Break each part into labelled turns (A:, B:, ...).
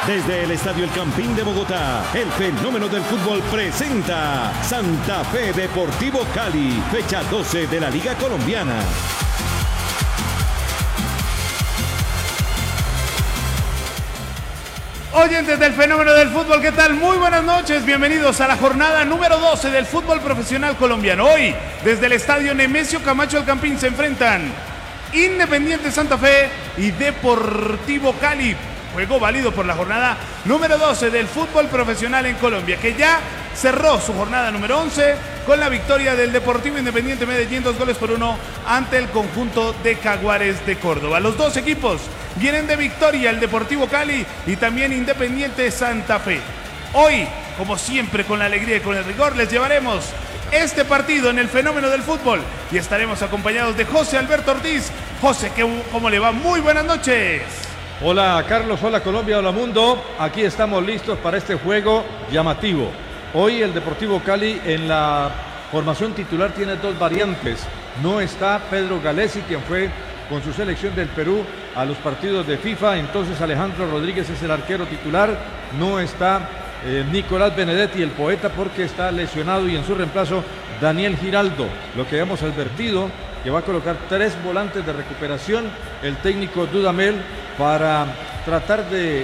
A: Desde el Estadio El Campín de Bogotá, el fenómeno del fútbol presenta Santa Fe Deportivo Cali, fecha 12 de la Liga Colombiana.
B: Oyentes del fenómeno del fútbol, ¿qué tal? Muy buenas noches, bienvenidos a la jornada número 12 del fútbol profesional colombiano. Hoy, desde el Estadio Nemesio Camacho El Campín se enfrentan Independiente Santa Fe y Deportivo Cali. Juego válido por la jornada número 12 del fútbol profesional en Colombia, que ya cerró su jornada número 11 con la victoria del Deportivo Independiente Medellín 2-1 ante el conjunto de Jaguares de Córdoba. Los dos equipos vienen de victoria, el Deportivo Cali y también Independiente Santa Fe. Hoy, como siempre, con la alegría y con el rigor, les llevaremos este partido en el fenómeno del fútbol y estaremos acompañados de José Alberto Ortiz. José, ¿cómo le va? Muy buenas noches.
C: Hola Carlos, hola Colombia, hola mundo. Aquí estamos listos para este juego llamativo. Hoy el Deportivo Cali en la formación titular tiene dos variantes. No está Pedro Galesi, quien fue con su selección del Perú a los partidos de FIFA. Entonces Alejandro Rodríguez es el arquero titular. No está Nicolás Benedetti, el poeta, porque está lesionado, y en su reemplazo Daniel Giraldo. Lo que hemos advertido, que va a colocar 3 volantes de recuperación el técnico Dudamel para tratar de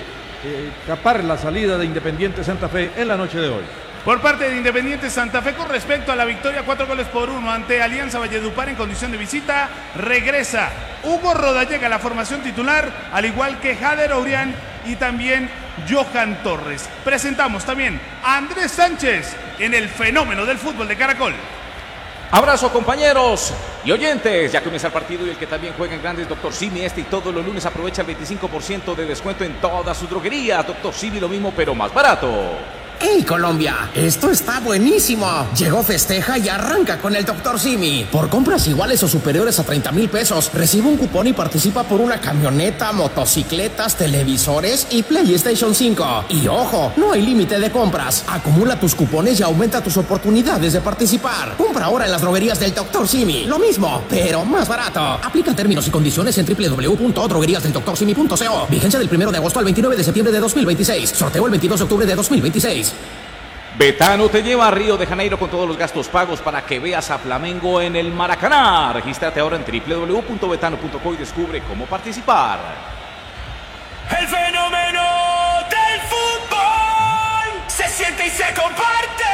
C: tapar la salida de Independiente Santa Fe en la noche de hoy.
B: Por parte de Independiente Santa Fe, con respecto a la victoria 4-1 ante Alianza Valledupar en condición de visita, regresa Hugo Rodallega a la formación titular, al igual que Jader Ourián y también Johan Torres. Presentamos también a Andrés Sánchez en el fenómeno del fútbol de Caracol.
D: Abrazo, compañeros y oyentes, ya comienza el partido y el que también juega en grandes, Dr. Simi. Y todos los lunes aprovecha el 25% de descuento en todas sus droguerías. Dr. Simi, lo mismo pero más barato.
E: ¡Hey, Colombia! ¡Esto está buenísimo! Llegó Festeja y arranca con el Dr. Simi. Por compras iguales o superiores a 30,000 pesos, recibe un cupón y participa por una camioneta, motocicletas, televisores y PlayStation 5. Y ojo, no hay límite de compras. Acumula tus cupones y aumenta tus oportunidades de participar. Compra ahora en las droguerías del Dr. Simi. Lo mismo, pero más barato. Aplica términos y condiciones en www.drogueríasdeldoctorsimi.co. Vigencia del 1 de agosto al 29 de septiembre de 2026. Sorteo el 22 de octubre de 2026.
D: Betano te lleva a Río de Janeiro con todos los gastos pagos para que veas a Flamengo en el Maracaná. Regístrate ahora en www.betano.co y descubre cómo participar.
F: El fenómeno del fútbol se siente y se comparte.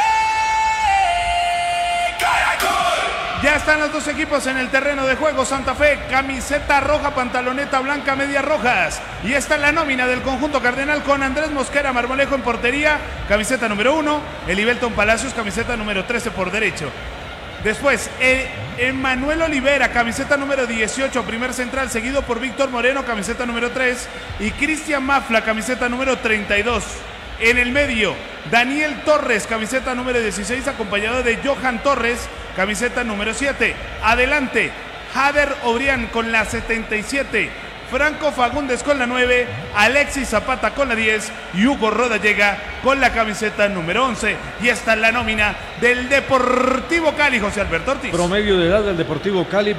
F: Caracol.
B: Ya están los dos equipos en el terreno de juego. Santa Fe, camiseta roja, pantaloneta blanca, medias rojas. Y esta es la nómina del conjunto cardenal con Andrés Mosquera Marmolejo en portería, camiseta número 1. Elibelton Palacios, camiseta número 13 por derecho. Después, Emanuel Olivera, camiseta número 18, primer central, seguido por Víctor Moreno, camiseta número 3. Y Cristian Mafla, camiseta número 32. En el medio, Daniel Torres, camiseta número 16, acompañado de Johan Torres, camiseta número 7. Adelante, Jader Obrián con la 77, Franco Fagundes con la 9, Alexis Zapata con la 10 y Hugo Rodallega con la camiseta número 11. Y esta es la nómina del Deportivo Cali, José Alberto Ortiz.
C: Promedio de edad del Deportivo Cali,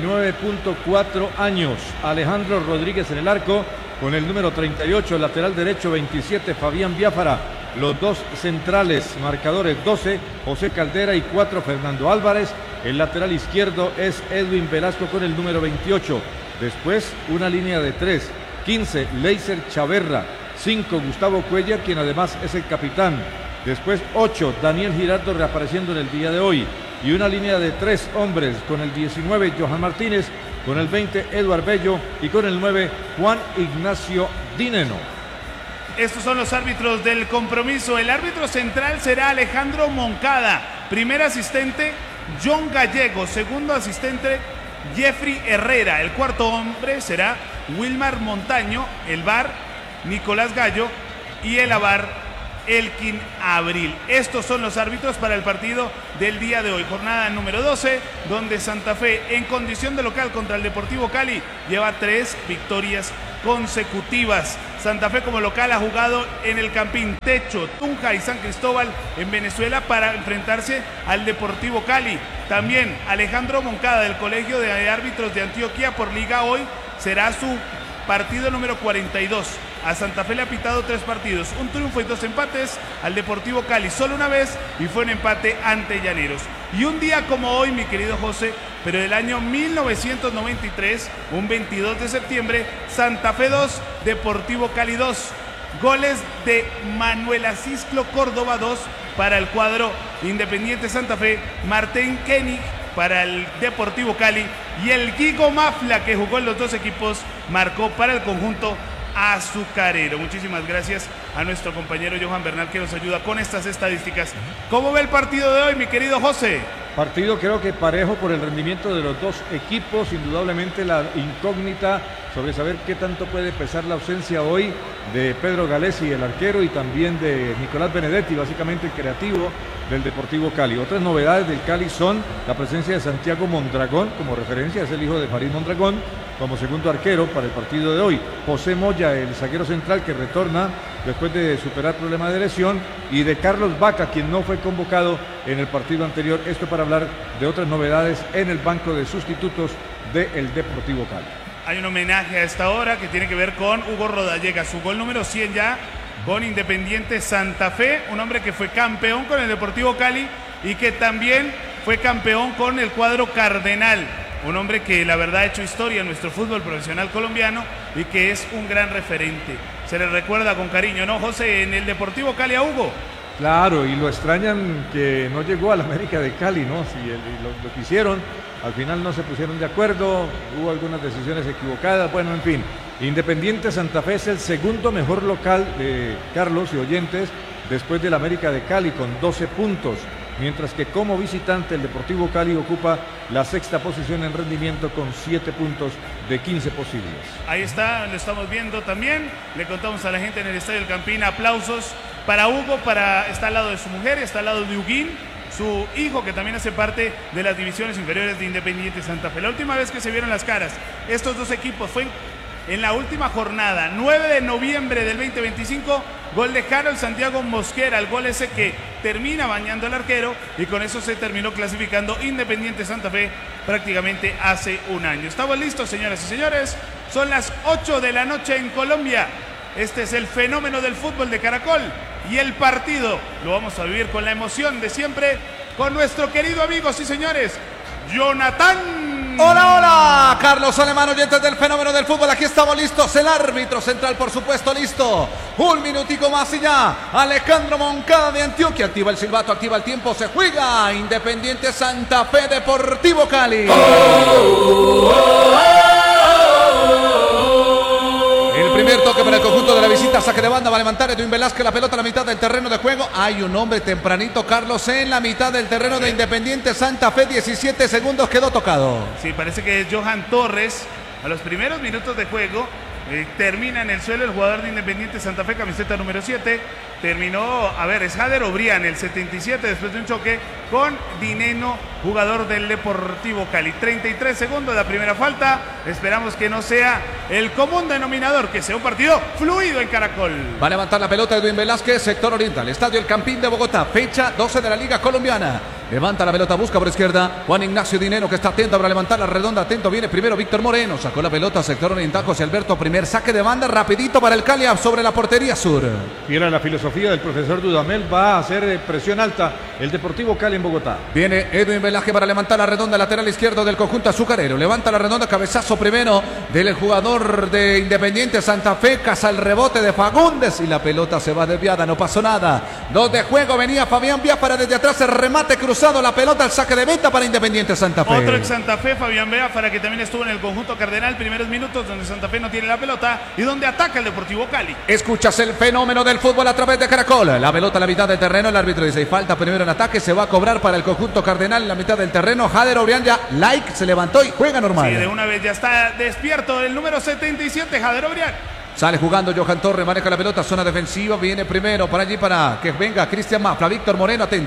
C: 29.4 años. Alejandro Rodríguez en el arco con el número 38, el lateral derecho 27, Fabián Biafara. Los dos centrales, marcadores 12, José Caldera y 4, Fernando Álvarez. El lateral izquierdo es Edwin Velasco con el número 28. Después una línea de 3, 15, Leiser Chaverra. 5, Gustavo Cuellar, quien además es el capitán. Después 8, Daniel Giraldo reapareciendo en el día de hoy. Y una línea de 3 hombres con el 19, Johan Martínez, con el 20, Eduard Bello y con el 9, Juan Ignacio Dineno.
B: Estos son los árbitros del compromiso. El árbitro central será Alejandro Moncada. Primer asistente, John Gallego. Segundo asistente, Jeffrey Herrera. El cuarto hombre será Wilmar Montaño. El VAR, Nicolás Gallo. Y el AVAR, Elkin Abril. Estos son los árbitros para el partido del día de hoy. Jornada número 12, donde Santa Fe, en condición de local contra el Deportivo Cali, lleva 3 victorias consecutivas. Santa Fe como local ha jugado en el Campín Techo, Tunja y San Cristóbal en Venezuela para enfrentarse al Deportivo Cali. También Alejandro Moncada del Colegio de Árbitros de Antioquia por Liga hoy será su partido número 42. a Santa Fe le ha pitado 3 partidos, un triunfo y 2 empates, al Deportivo Cali solo una vez y fue un empate ante Llaneros. Y un día como hoy, mi querido José, pero del año 1993, un 22 de septiembre, Santa Fe 2, Deportivo Cali 2. Goles de Manuel Acisclo Córdoba 2 para el cuadro Independiente Santa Fe, Martín Koenig para el Deportivo Cali y el Guigo Mafla, que jugó en los 2 equipos, marcó para el conjunto azucarero. Muchísimas gracias a nuestro compañero Johan Bernal, que nos ayuda con estas estadísticas. ¿Cómo ve el partido de hoy, mi querido José?
C: Partido creo que parejo por el rendimiento de los 2 equipos, indudablemente la incógnita sobre saber qué tanto puede pesar la ausencia hoy de Pedro Galesi, el arquero, y también de Nicolás Benedetti, básicamente el creativo del Deportivo Cali. Otras novedades del Cali son la presencia de Santiago Mondragón como referencia, es el hijo de Farid Mondragón, como segundo arquero para el partido de hoy. José Moya, el zaguero central que retorna después de superar problemas de lesión, y de Carlos Vaca, quien no fue convocado en el partido anterior. Esto para hablar de otras novedades en el banco de sustitutos del Deportivo Cali.
B: Hay un homenaje a esta hora que tiene que ver con Hugo Rodallega, su gol número 100 ya con Independiente Santa Fe, un hombre que fue campeón con el Deportivo Cali y que también fue campeón con el cuadro Cardenal. Un hombre que la verdad ha hecho historia en nuestro fútbol profesional colombiano y que es un gran referente. Se le recuerda con cariño, ¿no, José? En el Deportivo Cali a Hugo.
C: Claro, y lo extrañan que no llegó al América de Cali, ¿no? Si lo quisieron, al final no se pusieron de acuerdo, hubo algunas decisiones equivocadas, bueno, en fin. Independiente Santa Fe es el segundo mejor local de Carlos y oyentes después del América de Cali con 12 puntos. Mientras que como visitante el Deportivo Cali ocupa la 6ª posición en rendimiento con 7 puntos de 15 posibles.
B: Ahí está, lo estamos viendo también. Le contamos a la gente en el Estadio del Campín, aplausos para Hugo, está al lado de su mujer, está al lado de Huguín, su hijo, que también hace parte de las divisiones inferiores de Independiente Santa Fe. La última vez que se vieron las caras estos 2 equipos fue en la última jornada, 9 de noviembre del 2025, gol de Harold Santiago Mosquera, el gol ese que termina bañando al arquero, y con eso se terminó clasificando Independiente Santa Fe prácticamente hace un año. Estamos listos, señoras y señores, son las 8 de la noche en Colombia. Este es el fenómeno del fútbol de Caracol y el partido lo vamos a vivir con la emoción de siempre con nuestro querido amigo, sí señores, Jonathan.
D: Hola, hola, Carlos Alemán, oyentes del fenómeno del fútbol, aquí estamos listos, el árbitro central por supuesto listo, un minutico más y ya, Alejandro Moncada de Antioquia, activa el silbato, activa el tiempo, se juega Independiente Santa Fe, Deportivo Cali. El primer toque para el conjunto de la visita, saque de banda, va a levantar Edwin Velázquez la pelota a la mitad del terreno de juego. Hay un hombre tempranito, Carlos, en la mitad del terreno de Independiente Santa Fe, 17 segundos quedó tocado.
B: Sí, parece que es Johan Torres. A los primeros minutos de juego termina en el suelo el jugador de Independiente Santa Fe, camiseta número 7. Terminó, es Jader Obrián, el 77, después de un choque con Dineno, jugador del Deportivo Cali. 33 segundos de la primera falta. Esperamos que no sea el común denominador, que sea un partido fluido en Caracol.
D: Va a levantar la pelota Edwin Velázquez, sector oriental, Estadio El Campín de Bogotá, fecha 12 de la Liga Colombiana. Levanta la pelota, busca por izquierda Juan Ignacio Dineno, que está atento para levantar la redonda, atento, viene primero Víctor Moreno, sacó la pelota, sector oriental, José Alberto, primer saque de banda, rapidito para el Cali sobre la portería sur.
C: Y era la filosofía del profesor Dudamel, va a hacer presión alta el Deportivo Cali en Bogotá.
D: Viene Edwin Velázquez para levantar la redonda, lateral izquierdo del conjunto azucarero, levanta la redonda, cabezazo primero del jugador de Independiente Santa Fe, caza el rebote de Fagundes y la pelota se va desviada, no pasó nada. 2 de juego, venía Fabián Biafara desde atrás, el remate cruzado, la pelota al saque de meta para Independiente Santa Fe.
B: Otro ex Santa Fe, Fabián Biafara, que también estuvo en el conjunto Cardenal, primeros minutos donde Santa Fe no tiene la pelota y donde ataca el Deportivo Cali.
D: Escuchas el fenómeno del fútbol a través de Caracol. La pelota a la mitad del terreno, el árbitro dice, falta primero en ataque, se va a cobrar para el conjunto Cardenal en la mitad del terreno. Jader Obrián ya, se levantó y juega normal.
B: Sí, de una vez ya está despierto el número 77, Jader Obrián.
D: Sale jugando Johan Torres, maneja la pelota, zona defensiva, viene primero por allí para que venga Cristian Mafla, Víctor Moreno atento.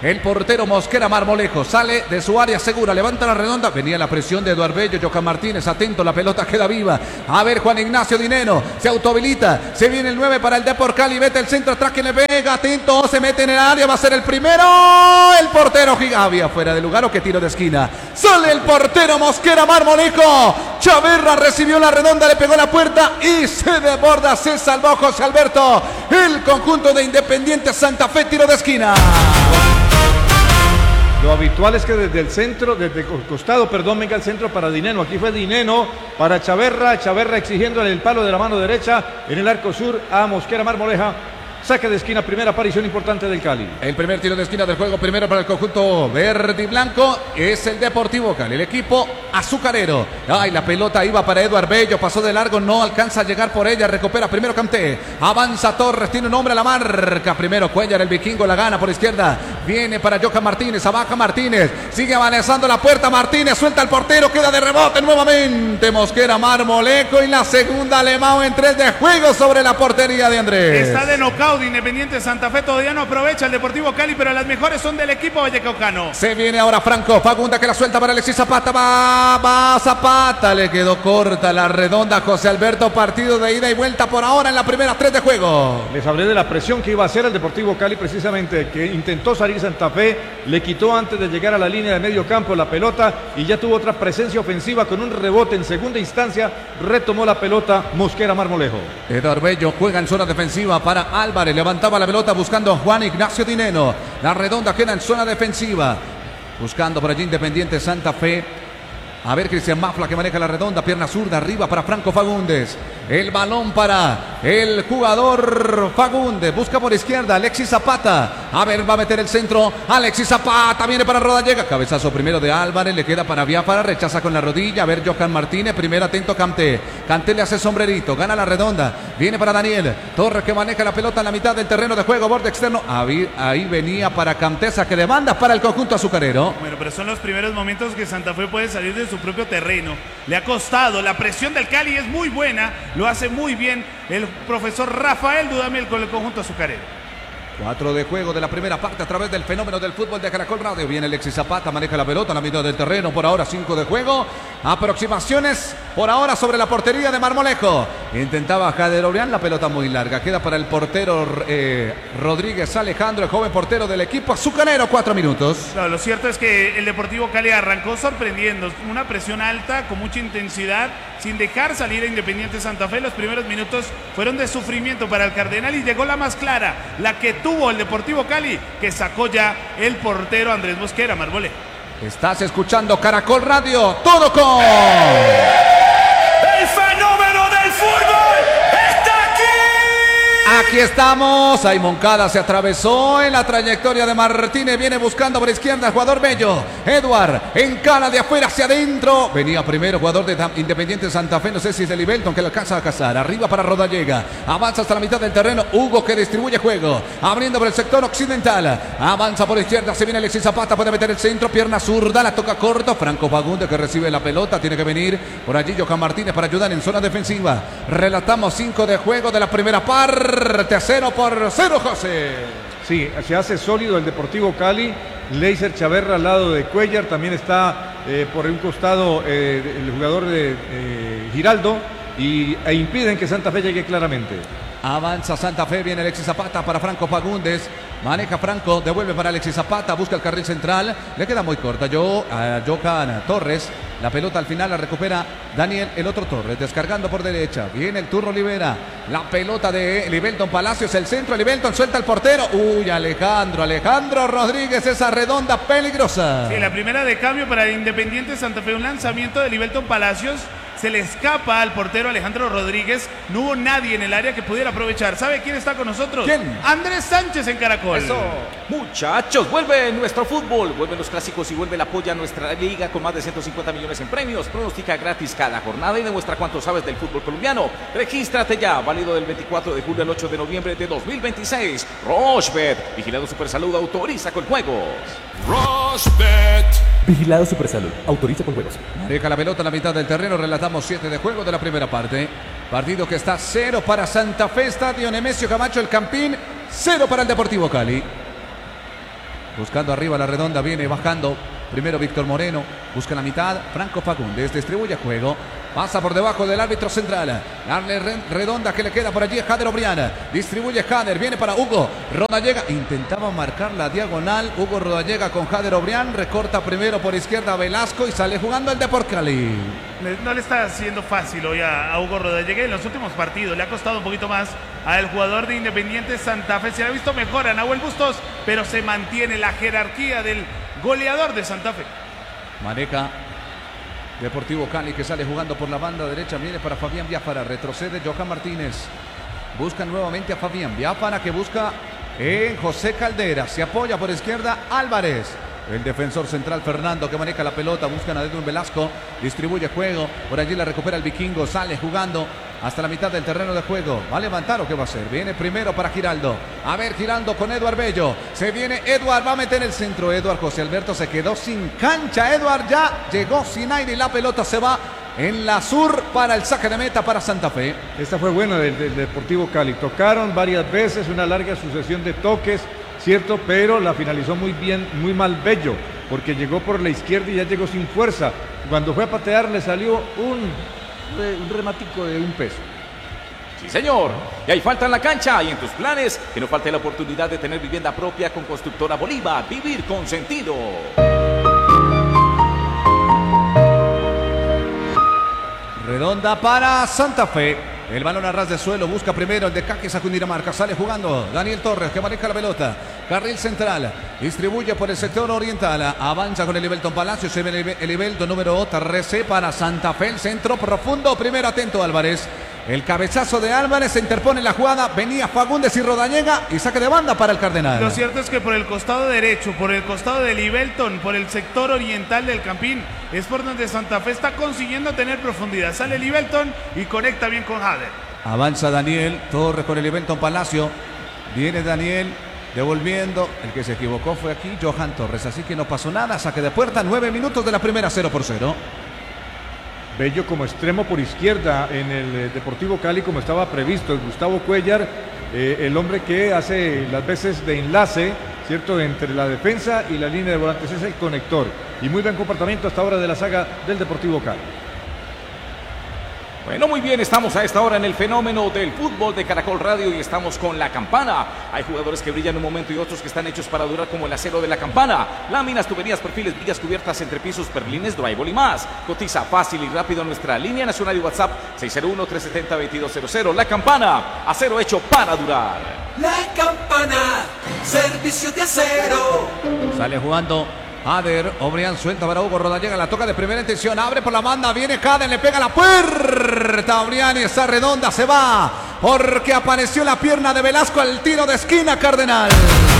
D: El portero Mosquera Marmolejo sale de su área segura, levanta la redonda. Venía la presión de Eduardo Bello, Johan Martínez, atento, la pelota queda viva. A ver, Juan Ignacio Dineno, se autohabilita, se viene el 9 para el Depor Cali, vete el centro atrás que le pega, atento, se mete en el área, va a ser el primero. El portero Gigavia, fuera de lugar o que tiro de esquina. Sale el portero Mosquera Marmolejo. Chaverra recibió la redonda, le pegó la puerta y se desborda, se salvó José Alberto. El conjunto de Independiente Santa Fe, tiro de esquina.
C: Lo habitual es que desde el centro, desde el costado, venga el centro para Dineno. Aquí fue Dineno para Chaverra. Chaverra exigiéndole el palo de la mano derecha en el arco sur a Mosquera Marmoleja. Saque de esquina, primera aparición importante del Cali.
D: El primer tiro de esquina del juego, primero para el conjunto verde y blanco, es el Deportivo Cali, el equipo azucarero. Ay, la pelota iba para Eduardo Bello, pasó de largo, no alcanza a llegar por ella, recupera primero Canté, avanza Torres, tiene un hombre a la marca, primero Cuellar, el vikingo, la gana por izquierda, viene para Johan Martínez, abaja Martínez, sigue avanzando la puerta, Martínez suelta al portero, queda de rebote nuevamente Mosquera Marmolejo y la segunda Alemão en 3 de juego sobre la portería de Andrés.
B: Está de knockout Independiente Santa Fe, todavía no aprovecha el Deportivo Cali, pero las mejores son del equipo vallecaucano.
D: Se viene ahora Franco Fagunda que la suelta para Alexis Zapata, va Zapata, le quedó corta la redonda José Alberto, partido de ida y vuelta por ahora en la primera 3 de juego.
C: Les hablé de la presión que iba a hacer el Deportivo Cali precisamente, que intentó salir Santa Fe, le quitó antes de llegar a la línea de medio campo la pelota y ya tuvo otra presencia ofensiva con un rebote en segunda instancia, retomó la pelota Mosquera Marmolejo.
D: Eduardo Bello juega en zona defensiva para Álvarez, levantaba la pelota buscando a Juan Ignacio Dineno, la redonda queda en zona defensiva, buscando por allí Independiente Santa Fe. A ver, Cristian Mafla que maneja la redonda, pierna zurda, arriba para Franco Fagundes. El balón para el jugador Fagundes. Busca por izquierda, Alexis Zapata. A ver, va a meter el centro. Alexis Zapata viene para Rodallega. Cabezazo primero de Álvarez, le queda para Biafara, rechaza con la rodilla. A ver, Johan Martínez, primero atento Canté. Canté le hace sombrerito, gana la redonda. Viene para Daniel Torres que maneja la pelota en la mitad del terreno de juego, borde externo. Ahí venía para Cantesa que demanda para el conjunto azucarero.
B: Bueno, pero son los primeros momentos que Santa Fe puede salir de su propio terreno. Le ha costado, la presión del Cali es muy buena, lo hace muy bien el profesor Rafael Dudamel con el conjunto azucarero.
D: 4 de juego de la primera parte a través del fenómeno del fútbol de Caracol Radio. Viene Alexis Zapata, maneja la pelota en la mitad del terreno. Por ahora 5 de juego. Aproximaciones por ahora sobre la portería de Marmolejo. Intentaba Jader Orián, la pelota muy larga. Queda para el portero Rodríguez Alejandro, el joven portero del equipo azucarero. 4 minutos.
B: No, lo cierto es que el Deportivo Cali arrancó sorprendiendo. Una presión alta, con mucha intensidad, sin dejar salir a Independiente Santa Fe. Los primeros minutos fueron de sufrimiento para el Cardenal y llegó la más clara, la que tuvo el Deportivo Cali, que sacó ya el portero Andrés Mosquera Marmolejo.
D: Estás escuchando Caracol Radio, todo con...
F: El fenómeno del fútbol está aquí.
D: Aquí estamos, ahí Moncada se atravesó en la trayectoria de Martínez, viene buscando por izquierda el jugador Bello, Eduard, encara de afuera hacia adentro, venía primero jugador de Independiente Santa Fe, no sé si es de Libelton que lo alcanza a cazar, arriba para Rodallega, avanza hasta la mitad del terreno, Hugo que distribuye juego, abriendo por el sector occidental, avanza por izquierda, se viene Alexis Zapata, puede meter el centro, pierna zurda, la toca corto, Franco Fagundes que recibe la pelota, tiene que venir por allí Johan Martínez para ayudar en zona defensiva, relatamos 5 de juego de la primera parte, 0-0, José.
C: Sí, se hace sólido el Deportivo Cali. Leiser Chaverra al lado de Cuellar. También está por un costado el jugador de Giraldo. E impiden que Santa Fe llegue claramente.
D: Avanza Santa Fe, viene Alexis Zapata para Franco Fagundes. Maneja Franco, devuelve para Alexis Zapata, busca el carril central. Le queda muy corta. Johan Torres. La pelota al final la recupera Daniel, el otro Torres, descargando por derecha. Viene el turno, libera la pelota de Libelton Palacios, el centro, Libelton suelta al portero. Uy, Alejandro Rodríguez, esa redonda peligrosa.
B: Sí, la primera de cambio para el Independiente Santa Fe, un lanzamiento de Libelton Palacios. Se le escapa al portero Alejandro Rodríguez. No hubo nadie en el área que pudiera aprovechar. ¿Sabe quién está con nosotros?
D: ¿Quién?
B: Andrés Sánchez en Caracol.
G: Eso. Muchachos, vuelve nuestro fútbol, vuelven los clásicos y vuelve el apoyo a nuestra liga con más de 150 millones en premios. Pronostica gratis cada jornada y demuestra cuánto sabes del fútbol colombiano. Regístrate ya, válido del 24 de julio al 8 de noviembre de 2026. Rochebet, vigilado Supersalud, autoriza con juegos.
F: Rochebet.
H: Vigilado Supersalud, autoriza con juegos.
D: Deja la pelota en la mitad del terreno, relatamos 7 de juego de la primera parte. Partido que está 0 para Santa Fe, Estadio Nemesio Camacho El Campín, 0 para el Deportivo Cali. Buscando arriba la redonda, viene bajando. Primero Víctor Moreno, busca la mitad. Franco Fagundes distribuye juego. Pasa por debajo del árbitro central. Darle redonda que le queda por allí a Jader Obrián. Distribuye Jader, viene para Hugo Rodallega. Intentaba marcar la diagonal. Hugo Rodallega con Jader Obrián. Recorta primero por izquierda Velasco y sale jugando el Depor Cali.
B: No le está haciendo fácil hoy a Hugo Rodallega en los últimos partidos. Le ha costado un poquito más al jugador de Independiente Santa Fe. Se le ha visto mejor a Nahuel Bustos, pero se mantiene la jerarquía del goleador de Santa Fe.
D: Maneja Deportivo Cali que sale jugando por la banda derecha. Viene para Fabián Biafara. Retrocede Johan Martínez. Busca nuevamente a Fabián Biafara que busca en José Caldera. Se apoya por izquierda Álvarez. El defensor central Fernando que maneja la pelota. Buscan a Edwin Velasco. Distribuye juego. Por allí la recupera el vikingo. Sale jugando hasta la mitad del terreno de juego. ¿Va a levantar o qué va a hacer? Viene primero para Giraldo. A ver, Giraldo con Eduard Bello. Se viene Eduard. Va a meter el centro. Eduard José Alberto se quedó sin cancha. Eduard ya llegó sin aire y la pelota se va en la sur para el saque de meta para Santa Fe.
C: Esta fue buena del Deportivo Cali. Tocaron varias veces, una larga sucesión de toques, cierto, pero la finalizó muy bien, muy mal Bello, porque llegó por la izquierda y ya llegó sin fuerza. Cuando fue a patear le salió un rematico de un peso.
G: Sí, señor. Y hay falta en la cancha y en tus planes que no falte la oportunidad de tener vivienda propia con Constructora Bolívar. Vivir con sentido.
D: Redonda para Santa Fe. El balón a ras de suelo, busca primero el de Caques a Cundinamarca. Sale jugando Daniel Torres que maneja la pelota. Carril central, distribuye por el sector oriental. Avanza con el Ibelton Palacio. Se ve el Ibelton número 13 para Santa Fe. El centro profundo. Primero atento Álvarez. El cabezazo de Álvarez se interpone en la jugada. Venía Fagundes y Rodallega y saque de banda para el Cardenal.
B: Lo cierto es que por el costado derecho, por el costado del Ibelton, por el sector oriental del Campín, es por donde Santa Fe está consiguiendo tener profundidad. Sale el Ibelton y conecta bien con Jader.
D: Avanza Daniel Torres con el Ibelton Palacio. Viene Daniel devolviendo. El que se equivocó fue aquí Johan Torres. Así que no pasó nada. Saque de puerta. 9 minutos de la primera, 0-0.
C: Bello como extremo por izquierda en el Deportivo Cali como estaba previsto. Gustavo Cuellar, el hombre que hace las veces de enlace, ¿cierto?, entre la defensa y la línea de volantes, es el conector. Y muy buen comportamiento hasta ahora de la saga del Deportivo Cali.
G: Bueno, muy bien, estamos a esta hora en el fenómeno del fútbol de Caracol Radio y estamos con la campana. Hay jugadores que brillan un momento y otros que están hechos para durar como el acero de la campana. Láminas, tuberías, perfiles, villas cubiertas, entrepisos, perlines, drywall y más. Cotiza fácil y rápido nuestra línea nacional y WhatsApp 601-370-2200. La campana, acero hecho para durar.
F: La campana, servicio de acero.
D: Sale jugando Jader Obrián, suelta para Hugo Rodallega, la toca de primera intención, abre por la banda, viene Jader, le pega la puerta, Obrián, y esa redonda se va, porque apareció la pierna de Velasco al tiro de esquina, Cardenal.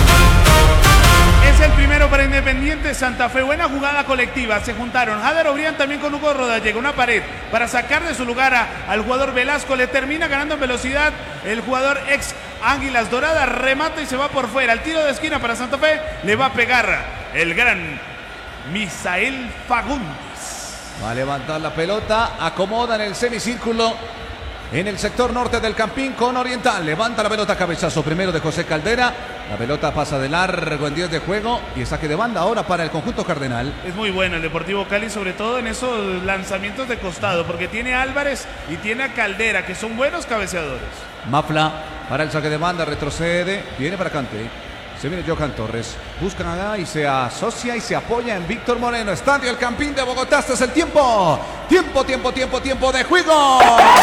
B: Es el primero para Independiente Santa Fe. Buena jugada colectiva. Se juntaron Jader Obrián también con Hugo Rodallega. Una pared para sacar de su lugar al jugador Velasco. Le termina ganando en velocidad el jugador ex Águilas Doradas. Remata y se va por fuera. El tiro de esquina para Santa Fe. Le va a pegar el gran Misael Fagundes.
D: Va a levantar la pelota. Acomoda en el semicírculo. En el sector norte del Campín con Oriental. Levanta la pelota, cabezazo primero de José Caldera. La pelota pasa de largo en 10 de juego. Y saque de banda ahora para el conjunto cardenal.
B: Es muy bueno el Deportivo Cali, sobre todo en esos lanzamientos de costado. Porque tiene a Álvarez y tiene a Caldera, que son buenos cabeceadores.
D: Mafla para el saque de banda. Retrocede. Viene para Cante. Se viene Johan Torres. Buscan acá y se asocia y se apoya en Víctor Moreno. Estadio El Campín de Bogotá. Este es el tiempo. Tiempo de juego.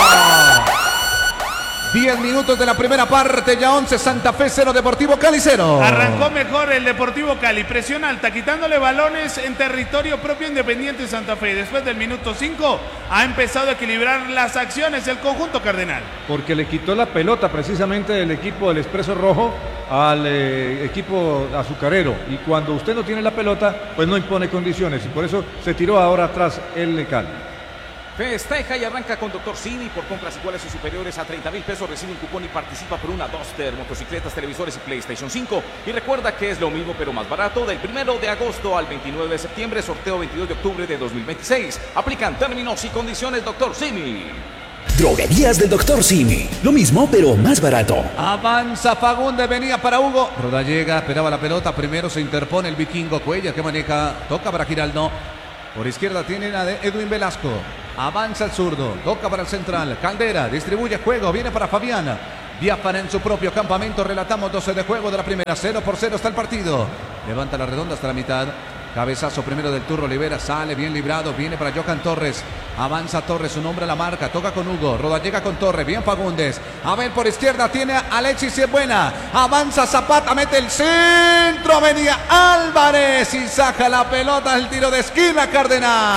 D: 10 minutos de la primera parte, ya 11, Santa Fe 0, Deportivo Cali 0.
B: Arrancó mejor el Deportivo Cali, presión alta, quitándole balones en territorio propio Independiente Santa Fe. Después del minuto 5 ha empezado a equilibrar las acciones el conjunto cardenal.
C: Porque le quitó la pelota precisamente del equipo del Expreso Rojo al equipo azucarero. Y cuando usted no tiene la pelota, pues no impone condiciones. Y por eso se tiró ahora atrás el Cali.
G: Festeja y arranca con Dr. Simi. Por compras iguales o superiores a 30,000 pesos recibe un cupón y participa por una Duster, motocicletas, televisores y PlayStation 5. Y recuerda que es lo mismo pero más barato. Del 1 de agosto al 29 de septiembre, sorteo 22 de octubre de 2026. Aplican términos y condiciones, Dr. Simi.
I: Droguerías del Dr. Simi. Lo mismo, pero más barato.
D: Avanza Fagundes, venía para Hugo. Rodallega, esperaba la pelota. Primero se interpone el vikingo Cuellar que maneja. Toca para Giraldo. Por izquierda tienen a Edwin Velasco. Avanza el zurdo. Toca para el central. Caldera distribuye juego. Viene para Fabián. Biafara en su propio campamento. Relatamos 12 de juego de la primera. 0-0 está el partido. Levanta la redonda hasta la mitad. Cabezazo primero del Turro Olivera, sale bien librado, viene para Johan Torres, avanza Torres, su nombre a la marca, toca con Hugo, Rodallega con Torres, bien Fagundes, a ver por izquierda tiene a Alexis y es buena, avanza Zapata, mete el centro, venía Álvarez y saca la pelota, el tiro de esquina Cardenal.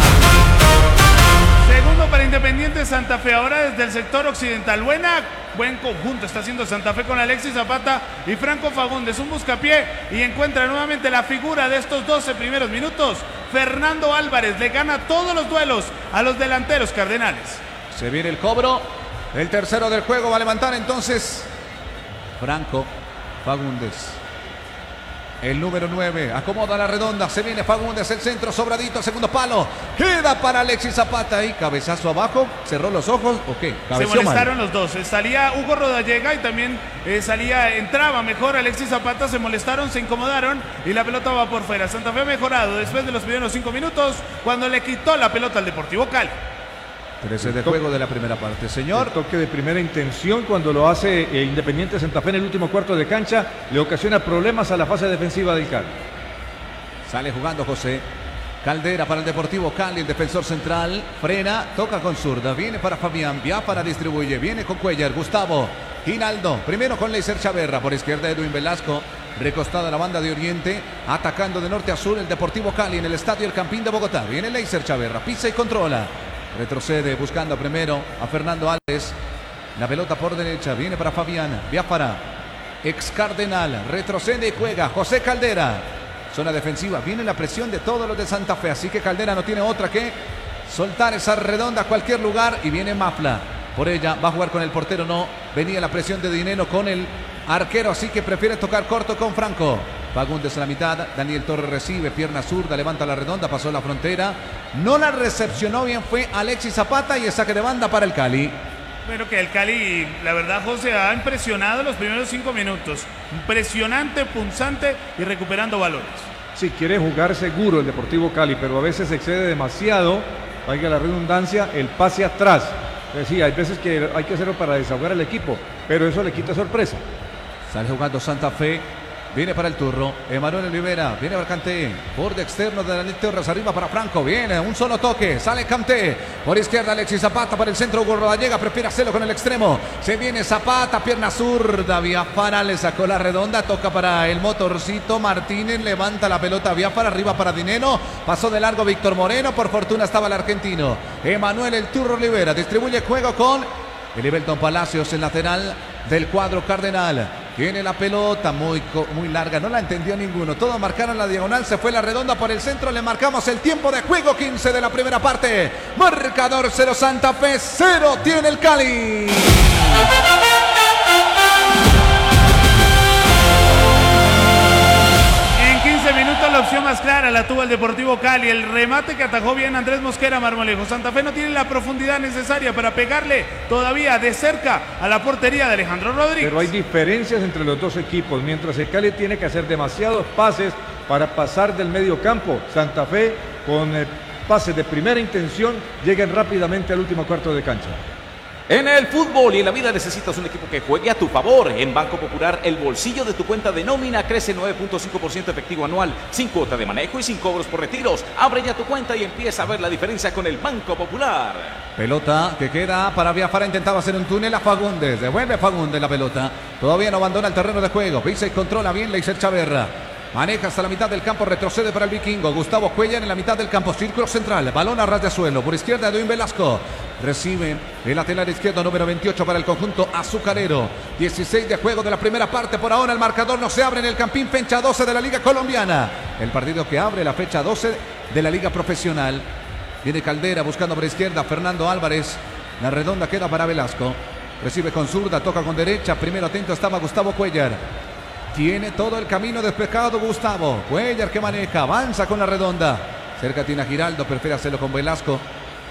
B: Segundo para Independiente Santa Fe, ahora desde el sector occidental. Buen conjunto está haciendo Santa Fe con Alexis Zapata y Franco Fagundes. Un buscapié y encuentra nuevamente la figura de estos 12 primeros minutos. Fernando Álvarez le gana todos los duelos a los delanteros cardenales.
D: Se viene el cobro. El tercero del juego va a levantar entonces Franco Fagundes. El número 9 acomoda la redonda, se viene Fagundes, el centro sobradito, segundo palo, queda para Alexis Zapata y cabezazo abajo, cerró los ojos, ¿o qué?
B: Se molestaron los dos, salía Hugo Rodallega y también entraba mejor Alexis Zapata, se molestaron, se incomodaron y la pelota va por fuera. Santa Fe ha mejorado después de los primeros 5 minutos cuando le quitó la pelota al Deportivo Cali.
D: 13 de juego de la primera parte, señor.
C: El toque de primera intención cuando lo hace Independiente Santa Fe en el último cuarto de cancha le ocasiona problemas a la fase defensiva del Cali.
D: Sale jugando José Caldera para el Deportivo Cali, el defensor central, frena, toca con zurda, viene para Fabián, Biafara distribuye, viene con Cuellar, Gustavo, Ginaldo, primero con Leiser Chaverra, por izquierda Edwin Velasco, recostada la banda de Oriente, atacando de norte a sur el Deportivo Cali en el estadio El Campín de Bogotá, viene Leiser Chaverra, pisa y controla. Retrocede buscando primero a Fernando Álvarez. La pelota por derecha. Viene para Fabián. Biafara. Ex Cardenal. Retrocede y juega. José Caldera. Zona defensiva. Viene la presión de todos los de Santa Fe. Así que Caldera no tiene otra que soltar esa redonda a cualquier lugar. Y viene Mafla. Por ella va a jugar con el portero. No. Venía la presión de Dineno con el arquero. Así que prefiere tocar corto con Franco. Fagundes a la mitad, Daniel Torres recibe, pierna zurda, levanta la redonda, pasó la frontera, no la recepcionó bien, fue Alexis Zapata y el saque de banda para el Cali.
B: Bueno, que el Cali, la verdad, José, ha impresionado los primeros 5 minutos, impresionante, punzante y recuperando valores.
C: Sí, quiere jugar seguro el Deportivo Cali, pero a veces excede demasiado, valga la redundancia, el pase atrás. Es decir, hay veces que hay que hacerlo para desahogar al equipo, pero eso le quita sorpresa.
D: Sale jugando Santa Fe. Viene para el Turro, Emanuel Olivera, viene para Kanté, borde externo de Daniel Torres, arriba para Franco, viene, un solo toque, sale Kanté, por izquierda Alexis Zapata, para el centro Hugo Rodallega, prefiere hacerlo con el extremo, se viene Zapata, pierna zurda, Biafara le sacó la redonda, toca para el motorcito, Martínez levanta la pelota, Biafara, arriba para Dineno, pasó de largo Víctor Moreno, por fortuna estaba el argentino, Emanuel el Turro Olivera, distribuye juego con Elivelton Palacios, el lateral del cuadro cardenal. Tiene la pelota muy larga, no la entendió ninguno. Todos marcaron la diagonal, se fue la redonda por el centro. Le marcamos el tiempo de juego, 15 de la primera parte. Marcador 0 Santa Fe, 0 tiene el Cali.
B: En 15 minutos la opción más clara la tuvo el Deportivo Cali. El remate que atajó bien Andrés Mosquera Marmolejo. Santa Fe no tiene la profundidad necesaria para pegarle todavía de cerca a la portería de Alejandro Rodríguez.
C: Pero hay diferencias entre los dos equipos. Mientras el Cali tiene que hacer demasiados pases para pasar del medio campo, Santa Fe con pases de primera intención llegan rápidamente al último cuarto de cancha.
G: En el fútbol y en la vida necesitas un equipo que juegue a tu favor. En Banco Popular, el bolsillo de tu cuenta de nómina crece 9.5% efectivo anual, sin cuota de manejo y sin cobros por retiros. Abre ya tu cuenta y empieza a ver la diferencia con el Banco Popular.
D: Pelota que queda para Biafara, intentaba hacer un túnel a Fagundes. Devuelve Fagundes la pelota. Todavía no abandona el terreno de juego. Pisa y controla bien Leiser Chaverra. Maneja hasta la mitad del campo, retrocede para el vikingo. Gustavo Cuellar en la mitad del campo, círculo central. Balón a ras de suelo. Por izquierda, Edwin Velasco. Recibe el lateral izquierdo número 28 para el conjunto azucarero. 16 de juego de la primera parte. Por ahora el marcador no se abre en el Campín, fecha 12 de la Liga Colombiana. El partido que abre la fecha 12 de la Liga Profesional. Viene Caldera buscando por izquierda. Fernando Álvarez. La redonda queda para Velasco. Recibe con zurda, toca con derecha. Primero atento estaba Gustavo Cuellar. Tiene todo el camino despejado Gustavo. Cuellar que maneja, avanza con la redonda. Cerca tiene a Giraldo, prefiere hacerlo con Velasco.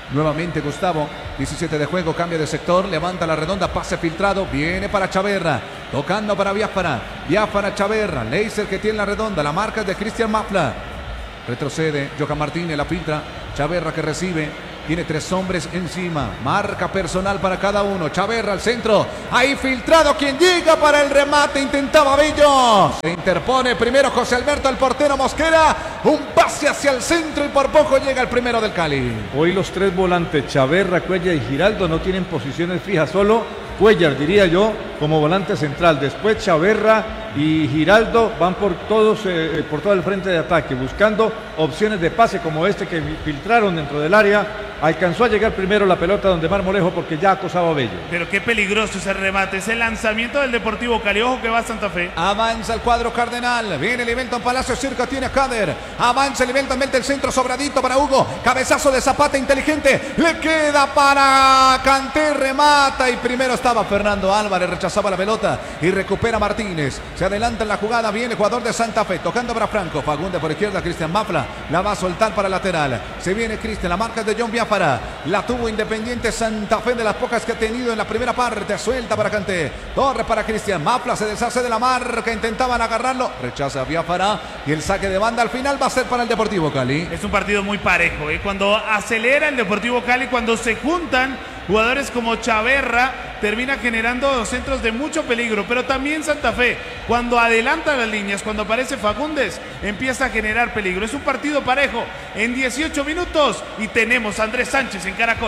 D: Nuevamente Gustavo, 17 de juego, cambia de sector, levanta la redonda, pase filtrado, viene para Chaverra, tocando para Biafara, Chaverra, Leiser que tiene la redonda, la marca es de Cristian Mafla, retrocede, Johan Martínez la filtra, Chaverra que recibe, tiene 3 hombres encima, marca personal para cada uno, Chaverra al centro, ahí filtrado, quien llega para el remate, intentaba Bello, se interpone primero José Alberto, el portero Mosquera, un pase hacia el centro y por poco llega el primero del Cali.
C: Hoy los 3 volantes, Chaverra, Cuellar y Giraldo, no tienen posiciones fijas, solo Cuellar, diría yo, como volante central. Después Chaverra y Giraldo van por todo el frente de ataque, buscando opciones de pase como este que filtraron dentro del área. Alcanzó a llegar primero la pelota donde Marmolejo porque ya acosaba a Bello.
B: Pero qué peligroso ese remate, ese lanzamiento del Deportivo Cali. Ojo que va Santa Fe.
D: Avanza el cuadro cardenal, viene Livelton Palacio, cerca tiene a Kader. Avanza Livelton, mete el centro sobradito para Hugo. Cabezazo de Zapata inteligente, le queda para Kanté, remata y primero estaba Fernando Álvarez, rechazaba la pelota y recupera Martínez. Se adelanta en la jugada, viene jugador de Santa Fe, tocando para Franco. Fagundes por izquierda, Cristian Mafla, la va a soltar para lateral. Se viene Cristian, la marca de John Biafara. La tuvo Independiente Santa Fe, de las pocas que ha tenido en la primera parte. Suelta para Kanté, Torres para Cristian Mafla, se deshace de la marca, intentaban agarrarlo, rechaza a Biafara y el saque de banda al final va a ser para el Deportivo Cali.
B: Es un partido muy parejo, cuando acelera el Deportivo Cali, cuando se juntan jugadores como Chaverra, termina generando centros de mucho peligro, pero también Santa Fe, cuando adelanta las líneas, cuando aparece Fagundes, empieza a generar peligro. Es un partido parejo en 18 minutos y tenemos a Andrés Sánchez en Caracol.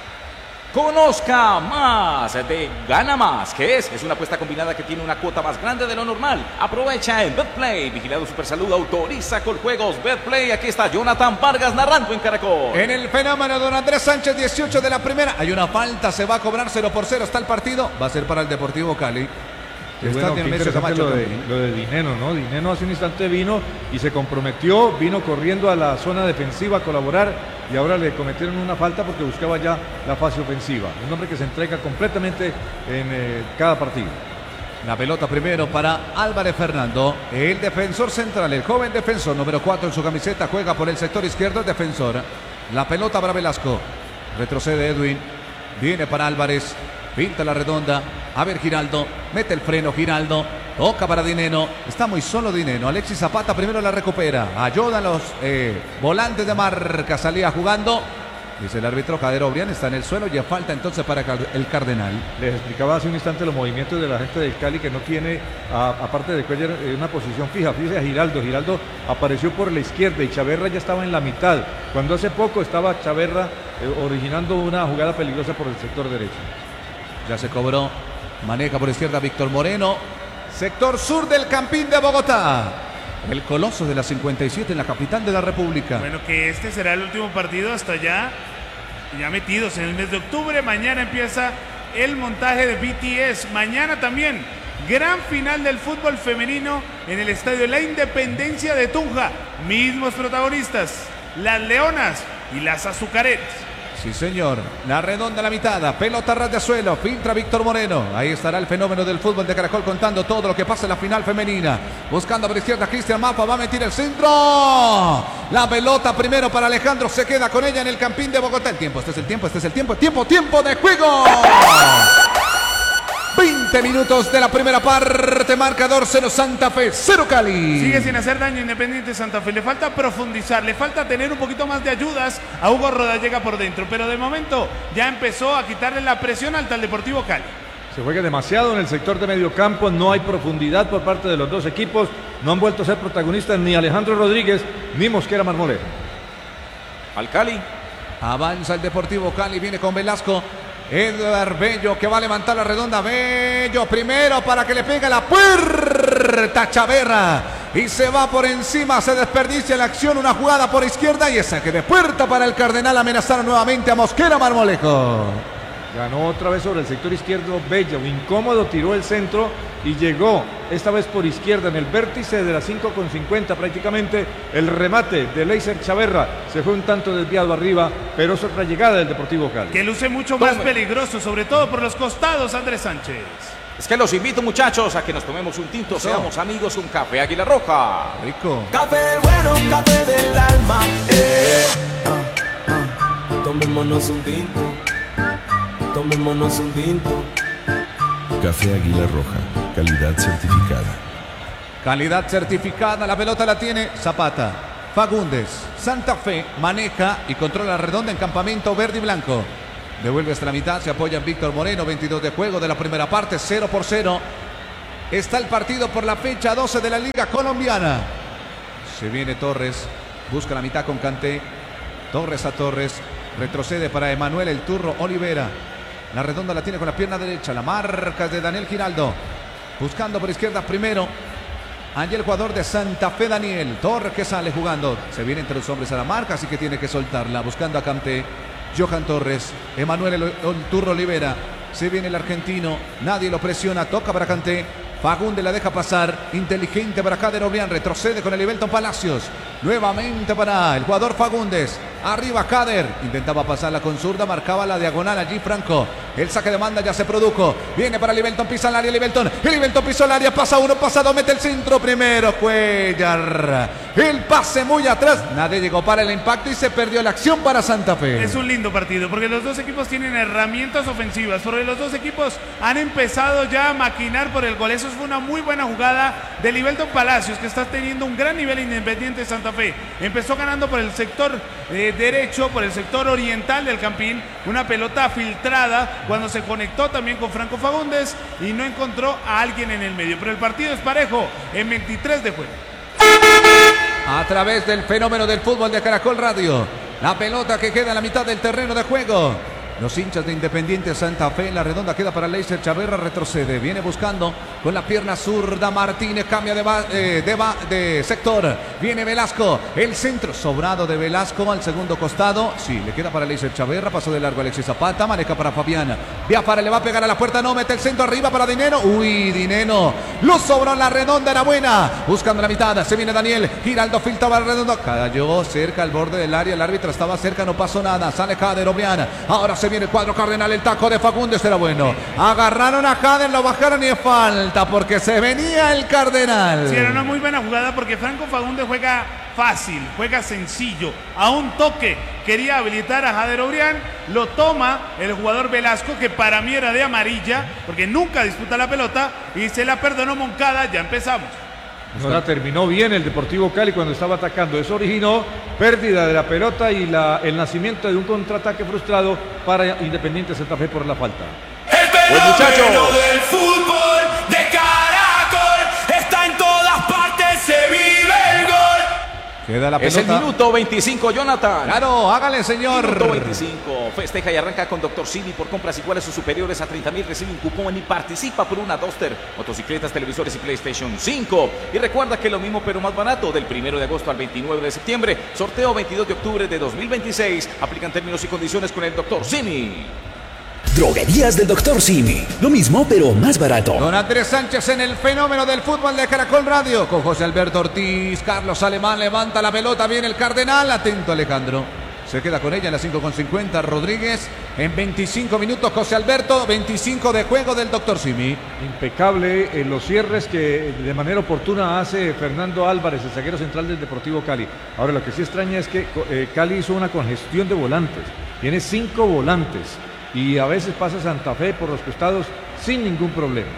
G: Conozca más de Gana Más, que es una apuesta combinada que tiene una cuota más grande de lo normal. Aprovecha en Betplay, vigilado Supersalud, autoriza con juegos Betplay. Aquí está Jonathan Vargas narrando en Caracol.
D: En el fenómeno don Andrés Sánchez, 18 de la primera, hay una falta, se va a cobrar 0-0, está el partido, va a ser para el Deportivo Cali.
C: Está bueno, lo de Dineno, ¿no? Dineno hace un instante vino y se comprometió, vino corriendo a la zona defensiva a colaborar y ahora le cometieron una falta porque buscaba ya la fase ofensiva. Un hombre que se entrega completamente en cada partido.
D: La pelota primero para Álvarez Fernando, el defensor central, el joven defensor, número 4 en su camiseta, juega por el sector izquierdo, el defensor. La pelota para Velasco, retrocede Edwin, viene para Álvarez. Pinta la redonda, a ver Giraldo, mete el freno Giraldo, toca para Dineno, está muy solo Dineno, Alexis Zapata primero la recupera, ayuda a los volantes de marca, salía jugando, dice el árbitro Jader Obrián, está en el suelo y falta entonces para el Cardenal.
C: Les explicaba hace un instante los movimientos de la gente del Cali que no tiene, aparte de Cuellar, una posición fija. Fíjese a Giraldo apareció por la izquierda y Chaverra ya estaba en la mitad, cuando hace poco estaba Chaverra originando una jugada peligrosa por el sector derecho.
D: Ya se cobró, maneja por izquierda Víctor Moreno, sector sur del Campín de Bogotá. El coloso de la 57 en la capital de la República.
B: Bueno, que este será el último partido hasta ya metidos en el mes de octubre. Mañana empieza el montaje de BTS. Mañana también, gran final del fútbol femenino en el Estadio La Independencia de Tunja. Mismos protagonistas, las Leonas y las Azucareras.
D: Sí, señor. La redonda a la mitad. Pelota ras de suelo. Filtra Víctor Moreno. Ahí estará el fenómeno del fútbol de Caracol contando todo lo que pasa en la final femenina. Buscando por izquierda Cristian Mapa. Va a meter el centro. La pelota primero para Alejandro. Se queda con ella en el Campín de Bogotá. El tiempo. Este es el tiempo. Tiempo de juego. 20 minutos de la primera parte, marcador 0 Santa Fe, 0 Cali.
B: Sigue sin hacer daño Independiente Santa Fe, le falta profundizar, le falta tener un poquito más de ayudas a Hugo Rodallega por dentro, pero de momento ya empezó a quitarle la presión alta al Deportivo Cali.
C: Se juega demasiado en el sector de medio campo, no hay profundidad por parte de los dos equipos, no han vuelto a ser protagonistas ni Alejandro Rodríguez ni Mosquera Marmolejo.
G: Al Cali.
D: Avanza el Deportivo Cali, viene con Velasco. Edgar Bello que va a levantar la redonda. Bello primero para que le pegue la puerta Chaverra. Y se va por encima, se desperdicia la acción. Una jugada por izquierda y esa que de puerta para el Cardenal. Amenazaron nuevamente a Mosquera Marmolejo.
C: Ganó otra vez sobre el sector izquierdo Bello. Incómodo, tiró el centro y llegó esta vez por izquierda en el vértice de la 5,50 prácticamente. El remate de Leiser Chaverra se fue un tanto desviado arriba, pero es otra llegada del Deportivo Cali.
B: Que luce mucho más peligroso, sobre todo por los costados, Andrés Sánchez.
G: Es que los invito, muchachos, a que nos tomemos un tinto, seamos amigos, un café Águila Roja.
D: Rico.
F: Café bueno, café del alma. Tomémonos un tinto, tomémonos un tinto.
J: Café Águila Roja, calidad certificada.
D: Calidad certificada, la pelota la tiene Zapata. Fagundes, Santa Fe, maneja y controla la redonda en campamento verde y blanco. Devuelve hasta la mitad, se apoya en Víctor Moreno, 22 de juego de la primera parte, 0-0. Está el partido por la fecha 12 de la Liga Colombiana. Se viene Torres, busca la mitad con Kanté. Torres a Torres, retrocede para Emanuel el Turro Olivera. La redonda la tiene con la pierna derecha, la marca de Daniel Giraldo. Buscando por izquierda primero. Allí el jugador de Santa Fe, Daniel. Torres que sale jugando. Se viene entre los hombres a la marca, así que tiene que soltarla. Buscando a Kanté. Johan Torres. Emanuel el Turro Olivera. Se viene el argentino. Nadie lo presiona. Toca para Kanté. Fagundes la deja pasar. Inteligente para Kader Obrián. Retrocede con el Ibelton Palacios. Nuevamente para el jugador Fagundes. Arriba Kader. Intentaba pasarla con zurda. Marcaba la diagonal allí Franco. El saque de banda ya se produjo. Viene para el Ibelton. Pisa el área el Ibelton. El Ibelton pisó el área. Pasa uno, pasa dos. Mete el centro primero. Cuellar. El pase muy atrás. Nadie llegó para el impacto y se perdió la acción para Santa Fe.
B: Es un lindo partido porque los dos equipos tienen herramientas ofensivas. Porque los dos equipos han empezado ya a maquinar por el gol. Eso fue una muy buena jugada del Ibelton Palacios, que está teniendo un gran nivel Independiente de Santa Fe. Empezó ganando por el sector derecho, por el sector oriental del Campín. Una pelota filtrada cuando se conectó también con Franco Fagundes y no encontró a alguien en el medio. Pero el partido es parejo en 23 de juego.
D: A través del fenómeno del fútbol de Caracol Radio. La pelota que queda en la mitad del terreno de juego. Los hinchas de Independiente Santa Fe, la redonda queda para Leiser Chaverra, retrocede, viene buscando con la pierna zurda Martínez, cambia de sector, viene Velasco, el centro sobrado de Velasco al segundo costado, sí, le queda para Leiser Chaverra, pasó de largo Alexis Zapata, maneja para Fabián, Biafara le va a pegar a la puerta, no, mete el centro arriba para Dineno, uy, Dineno, lo sobró la redonda, era buena, buscando la mitad, se viene Daniel, Giraldo filtraba la redonda, cayó cerca al borde del área, el árbitro estaba cerca, no pasó nada, sale Kader Obrián, ahora se viene el cuadro cardenal, el taco de Fagundes era bueno. Agarraron a Kader, lo bajaron y es falta porque se venía el Cardenal.
B: Sí, era una muy buena jugada porque Franco Fagundes juega fácil, juega sencillo. A un toque quería habilitar a Kader Obrián, lo toma el jugador Velasco, que para mí era de amarilla porque nunca disputa la pelota y se la perdonó Moncada. Ya empezamos.
C: Ahora terminó bien el Deportivo Cali cuando estaba atacando. Eso originó pérdida de la pelota y el nacimiento de un contraataque frustrado para Independiente Santa Fe por la falta.
F: El fenómeno del fútbol de Caracol está en todas partes, se vive el gol.
D: Queda la pelota.
G: Es el minuto 25, Jonathan.
D: Claro, hágale, señor.
G: Minuto 25. Festeja y arranca con Dr. Simi. Por compras iguales o superiores a 30.000 recibe un cupón y participa por una Duster, motocicletas, televisores y PlayStation 5. Y recuerda que lo mismo pero más barato del 1 de agosto al 29 de septiembre. Sorteo 22 de octubre de 2026. Aplican términos y condiciones con el Dr. Simi.
I: Droguerías del Dr. Simi. Lo mismo, pero más barato.
D: Don Andrés Sánchez en el fenómeno del fútbol de Caracol Radio. Con José Alberto Ortiz. Carlos Alemán levanta la pelota. Viene el Cardenal. Atento, Alejandro. Se queda con ella en la 5:50. Rodríguez en 25 minutos. José Alberto, 25 de juego del Dr. Simi.
C: Impecable en los cierres que de manera oportuna hace Fernando Álvarez, el zaguero central del Deportivo Cali. Ahora, lo que sí extraña es que Cali hizo una congestión de volantes. Tiene 5 volantes. Y a veces pasa Santa Fe por los costados sin ningún problema.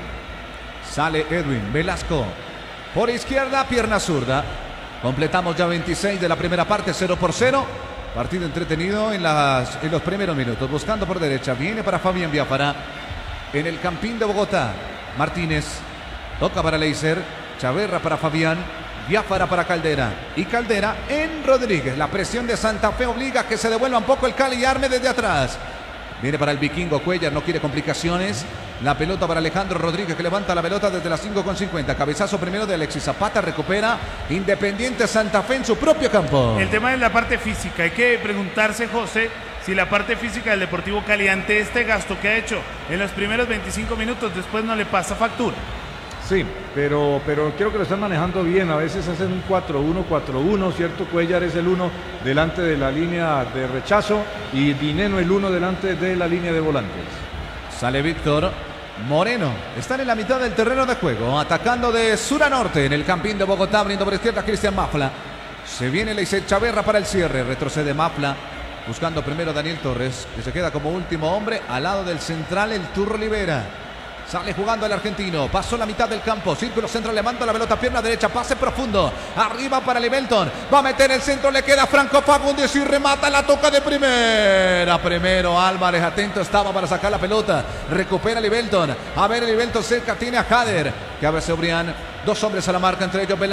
D: Sale Edwin Velasco. Por izquierda, pierna zurda. Completamos ya 26 de la primera parte, 0-0. Partido entretenido en los primeros minutos. Buscando por derecha. Viene para Fabián Biafara. En el Campín de Bogotá. Martínez. Toca para Leiser. Chaverra para Fabián. Biafara para Caldera. Y Caldera en Rodríguez. La presión de Santa Fe obliga a que se devuelva un poco el Cali y arme desde atrás. Viene para el vikingo Cuellar, no quiere complicaciones. La pelota para Alejandro Rodríguez, que levanta la pelota desde las 5:50. Cabezazo primero de Alexis Zapata, recupera Independiente Santa Fe en su propio campo.
B: El tema es la parte física. Hay que preguntarse, José, si la parte física del Deportivo Cali ante este gasto que ha hecho en los primeros 25 minutos, después no le pasa factura.
C: Sí, pero creo que lo están manejando bien. A veces hacen un 4-1, 4-1, ¿cierto? Cuellar es el 1 delante de la línea de rechazo y Dineno el 1 delante de la línea de volantes.
D: Sale Víctor Moreno. Están en la mitad del terreno de juego, atacando de sur a norte en el Campín de Bogotá, abriendo por izquierda Cristian Mafla. Se viene Leiser Chaverra para el cierre, retrocede Mafla. Buscando primero Daniel Torres, que se queda como último hombre al lado del central, el Turro Olivera. Sale jugando el argentino, pasó la mitad del campo, círculo central, levanta la pelota, pierna derecha, pase profundo, arriba para Livelton, va a meter el centro, le queda Franco Fagundes y remata, la toca de primera. Primero Álvarez, atento estaba para sacar la pelota, recupera Livelton, a ver Livelton cerca, tiene a Jader, que a veces Brian, dos hombres a la marca, entre ellos Velasco.